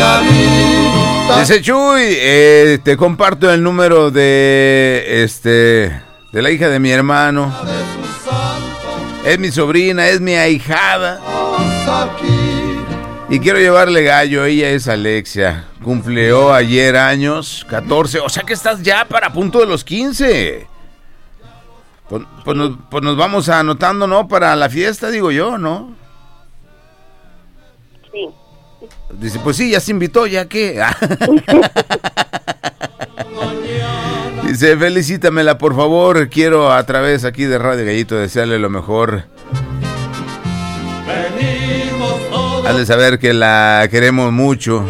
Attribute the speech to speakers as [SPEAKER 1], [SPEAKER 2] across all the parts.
[SPEAKER 1] Dice Chuy, te comparto el número de la hija de mi hermano. Es mi sobrina, es mi ahijada. Y quiero llevarle gallo. Ella es Alexia. Cumplió ayer años, 14. O sea que estás ya para punto de los 15. Pues nos vamos anotando, ¿no? Para la fiesta, digo yo, ¿no?
[SPEAKER 2] Sí.
[SPEAKER 1] Dice, pues sí, ya se invitó, ¿ya qué? Dice, felicítamela, por favor. Quiero a través aquí de Radio Gallito desearle lo mejor. Hazle saber que la queremos mucho.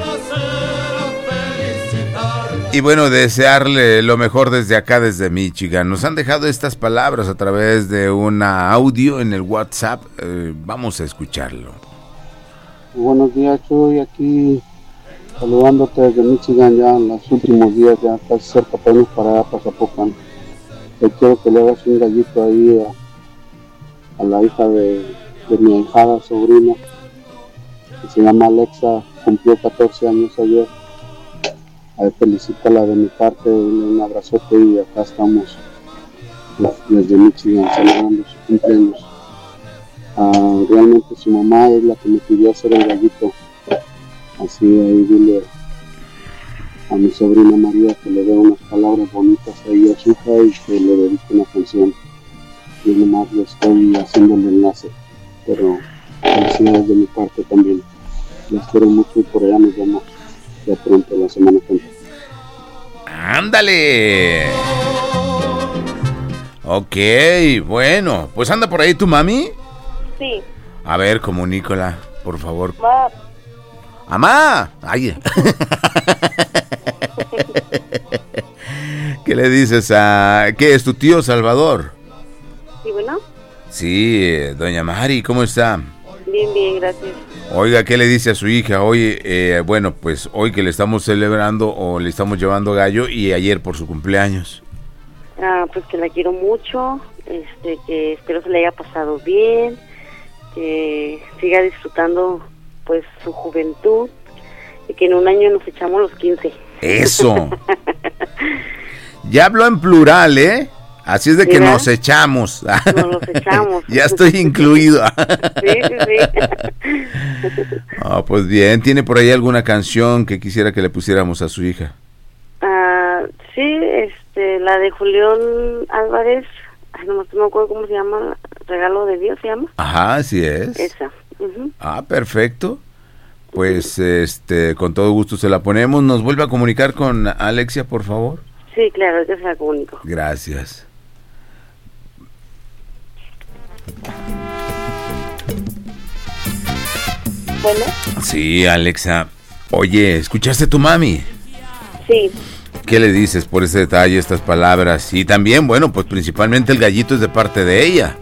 [SPEAKER 1] Y bueno, desearle lo mejor desde acá, desde Michigan. Nos han dejado estas palabras a través de un audio en el WhatsApp. Vamos a escucharlo.
[SPEAKER 3] Buenos días, Chuy, aquí saludándote desde Michigan ya en los últimos días, ya casi cerca para irnos para allá, para Zapopan. Te quiero que le hagas un gallito ahí a la hija de mi ahijada sobrina, que se llama Alexa, cumplió 14 años ayer. Felicítala de mi parte, un abrazote y acá estamos desde Michigan celebrando su cumpleaños. Realmente su mamá es la que me pidió hacer el gallito, así ahí dile a mi sobrina María que le dé unas palabras bonitas ahí a su hija y que le dedique una canción. Yo nomás le estoy haciendo el enlace, pero felicidades de mi parte también. Les quiero mucho y por allá nos vemos ya pronto la semana que viene.
[SPEAKER 1] ¡Ándale! Ok, bueno, pues anda por ahí tu mami.
[SPEAKER 2] Sí.
[SPEAKER 1] A ver, comunícola, por favor.
[SPEAKER 2] Ma.
[SPEAKER 1] ¡Amá! ¡Ay! ¿Qué le dices a... ¿Qué es tu tío Salvador?
[SPEAKER 2] Sí, bueno.
[SPEAKER 1] Sí, doña Mari, ¿cómo está?
[SPEAKER 2] Bien, gracias.
[SPEAKER 1] Oiga, ¿qué le dice a su hija? Hoy, bueno, pues hoy que le estamos celebrando o le estamos llevando gallo y ayer por su cumpleaños.
[SPEAKER 2] Pues que la quiero mucho, que espero se le haya pasado bien, que siga disfrutando pues su juventud y que en un año nos echamos los 15.
[SPEAKER 1] Eso. Ya habló en plural, ¿eh? Así es de que nos echamos.
[SPEAKER 2] Nos los echamos.
[SPEAKER 1] Ya estoy incluido.
[SPEAKER 2] Sí.
[SPEAKER 1] Pues bien, ¿tiene por ahí alguna canción que quisiera que le pusiéramos a su hija?
[SPEAKER 2] Sí, la de Julián Álvarez, no me acuerdo cómo se llama, Regalo de Dios se llama.
[SPEAKER 1] Ajá, así es.
[SPEAKER 2] Esa. Uh-huh.
[SPEAKER 1] Perfecto. Pues con todo gusto se la ponemos. ¿Nos vuelve a comunicar con Alexia, por favor?
[SPEAKER 2] Sí, claro, yo se la comunico.
[SPEAKER 1] Gracias.
[SPEAKER 2] Bueno.
[SPEAKER 1] Sí, Alexa. Oye, ¿escuchaste a tu mami?
[SPEAKER 2] Sí.
[SPEAKER 1] ¿Qué le dices por ese detalle, estas palabras? Y también, bueno, pues principalmente el gallito es de parte de ella.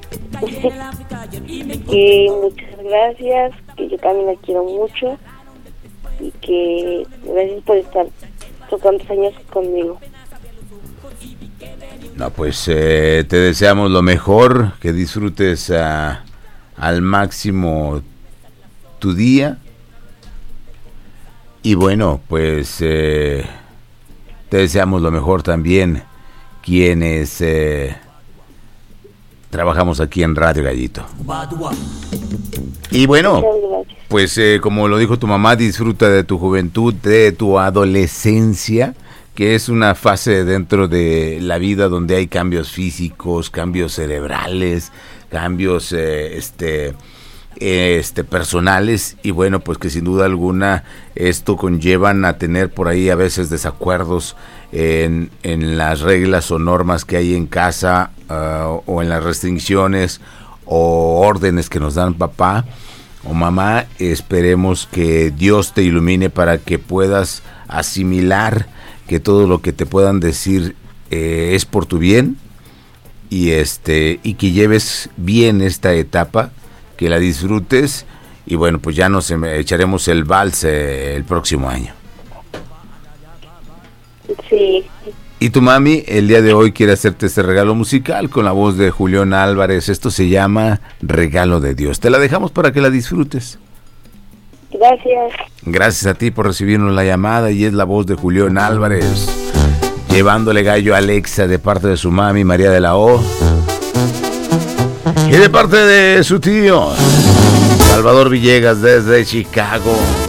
[SPEAKER 2] Y muchas gracias, que yo también la quiero mucho y que gracias por estar tantos años conmigo.
[SPEAKER 1] No, pues te deseamos lo mejor, que disfrutes al máximo tu día. Y bueno, pues te deseamos lo mejor también quienes trabajamos aquí en Radio Gallito. Y bueno, pues como lo dijo tu mamá, disfruta de tu juventud, de tu adolescencia, que es una fase dentro de la vida donde hay cambios físicos, cambios cerebrales, cambios personales, y bueno, pues que sin duda alguna esto conllevan a tener por ahí a veces desacuerdos en las reglas o normas que hay en casa, o en las restricciones o órdenes que nos dan papá o mamá. Esperemos que Dios te ilumine para que puedas asimilar que todo lo que te puedan decir es por tu bien, y que lleves bien esta etapa, que la disfrutes, y bueno, pues ya nos echaremos el vals el próximo año.
[SPEAKER 2] Sí.
[SPEAKER 1] Y tu mami el día de hoy quiere hacerte este regalo musical con la voz de Julián Álvarez. Esto se llama Regalo de Dios. Te la dejamos para que la disfrutes.
[SPEAKER 2] Gracias.
[SPEAKER 1] Gracias a ti por recibirnos la llamada, y es la voz de Julián Álvarez, llevándole gallo a Alexa de parte de su mami María de la O, y de parte de su tío Salvador Villegas desde Chicago.